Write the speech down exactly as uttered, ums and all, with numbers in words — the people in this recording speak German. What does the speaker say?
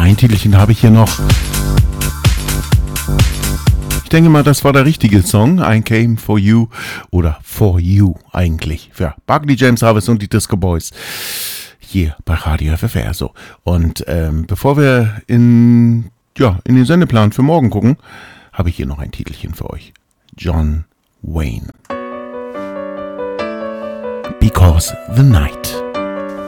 ein Titelchen habe ich hier noch. Ich denke mal, das war der richtige Song. I Came For You oder For You eigentlich. Für Barclay James Harvest und die Disco Boys. Hier bei Radio F F R. So. Und ähm, bevor wir in, ja, in den Sendeplan für morgen gucken, habe ich hier noch ein Titelchen für euch. John Wayne. Because the Night.